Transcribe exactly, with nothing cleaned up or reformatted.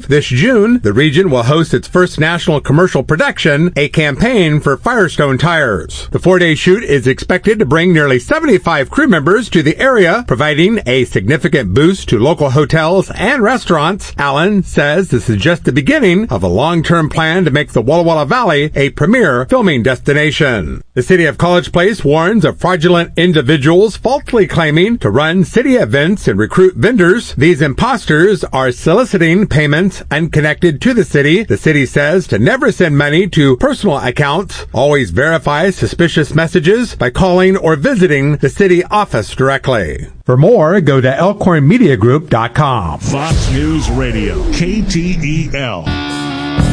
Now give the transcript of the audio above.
This June, the region will host its first national commercial production, a campaign for Firestone tires. The four-day shoot is expected to bring nearly seventy-five crew members to the area, providing a significant boost to local hotels and restaurants. Allen says this is just the beginning of a long-term plan to make the Walla Walla Valley a premier filming destination. The city of College Place warns of fraudulent individuals falsely claiming to run city events and recruit vendors. These imposters are soliciting payments unconnected to the city. The city says to never send money to personal accounts. Always verify suspicious messages by calling or visiting the city office directly. For more, go to elkhorn media group dot com. Fox News Radio, K T E L.